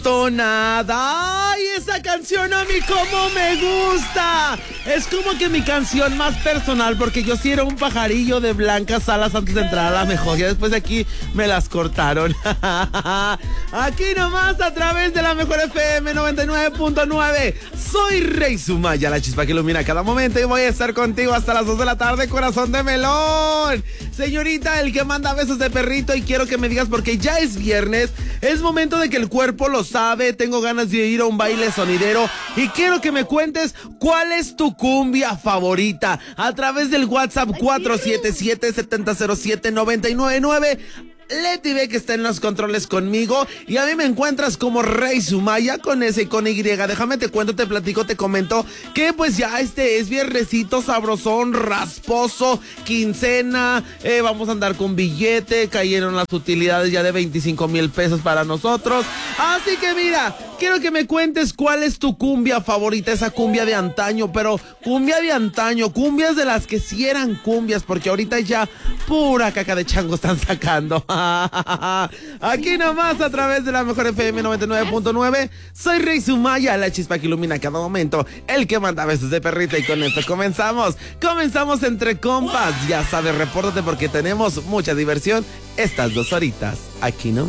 Tonada. ¡Ay, esa canción a mí cómo me gusta! Es como que mi canción más personal, porque yo sí era un pajarillo de blancas alas antes de entrar a la mejor. Ya después de aquí me las cortaron. Aquí nomás a través de la mejor FM 99.9. Soy Rey Sumaya, la chispa que ilumina cada momento, y voy a estar contigo hasta las 2 de la tarde, corazón de melón. Señorita, el que manda besos de perrito, y quiero que me digas, porque ya es viernes, es momento de que el cuerpo lo sabe, tengo ganas de ir a un baile sonidero y quiero que me cuentes cuál es tu cumbia favorita a través del WhatsApp 477-700-7999. Leti B, que está en los controles conmigo, y a mí me encuentras como Rey Sumaya con S y con Y. Déjame te cuento, te platico, te comento que pues ya es viernesito sabrosón, rasposo, quincena, vamos a andar con billete, cayeron las utilidades ya de 25,000 pesos para nosotros, así que mira, quiero que me cuentes cuál es tu cumbia favorita, esa cumbia de antaño, pero cumbia de antaño, cumbias de las que sí eran cumbias, porque ahorita ya pura caca de chango están sacando. Aquí nomás a través de la mejor FM 99.9. Soy Rey Sumaya, la chispa que ilumina cada momento, el que manda besos de perrita, y con esto comenzamos entre compas. Ya sabes, repórtate porque tenemos mucha diversión estas 2 horitas. Aquí nomás.